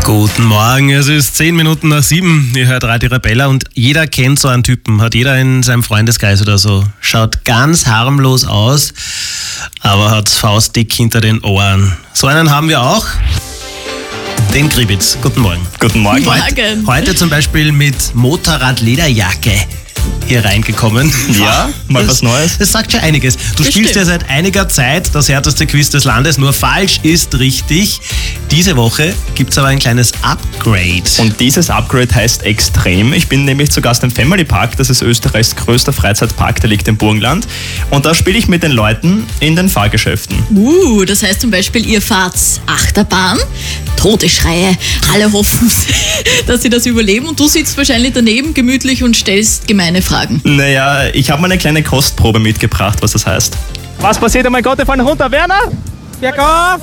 Guten Morgen, es ist 10 Minuten nach 7. Ihr hört Radio Rebella und jeder kennt so einen Typen, hat jeder in seinem Freundeskreis oder so. Schaut ganz harmlos aus, aber hat faustdick hinter den Ohren. So einen haben wir auch. Den Kribitz. Guten Morgen. Guten Morgen. Heute zum Beispiel mit Motorradlederjacke hier reingekommen. Ja, mal was Neues. Das sagt schon einiges. Du spielst ja seit einiger Zeit das härteste Quiz des Landes, nur falsch ist richtig. Diese Woche gibt es aber ein kleines Upgrade. Und dieses Upgrade heißt Extrem. Ich bin nämlich zu Gast im Family Park, das ist Österreichs größter Freizeitpark, der liegt im Burgenland. Und da spiele ich mit den Leuten in den Fahrgeschäften. Das heißt zum Beispiel, ihr fahrt Achterbahn, Todesschreie, alle hoffen, dass sie das überleben und du sitzt wahrscheinlich daneben gemütlich und stellst gemeine Fragen. Naja, ich habe mal eine kleine Kostprobe mitgebracht, was das heißt. Was passiert? Oh mein Gott, wir fallen runter. Werner? Bergauf!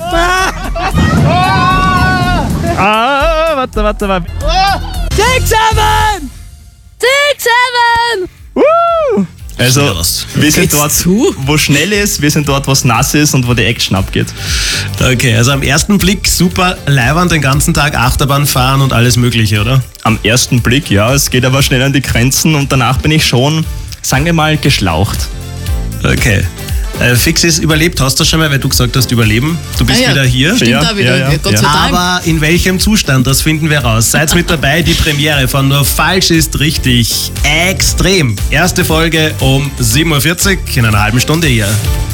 Warte. 6, 7! Also, wir sind dort, wo schnell ist, wir sind dort, wo es nass ist und wo die Action abgeht. Okay, also am ersten Blick super leiwand, den ganzen Tag Achterbahn fahren und alles Mögliche, oder? Am ersten Blick, ja, es geht aber schnell an die Grenzen und danach bin ich schon, sagen wir mal, geschlaucht. Okay. Fixis, überlebt hast du schon mal, weil du gesagt hast, überleben. Du bist wieder hier. Stimmt, da wieder, Gott sei Dank. Aber in welchem Zustand, das finden wir raus. Seid mit dabei, die Premiere von Nur falsch ist richtig. Extrem. Erste Folge um 7.40 Uhr in einer halben Stunde hier.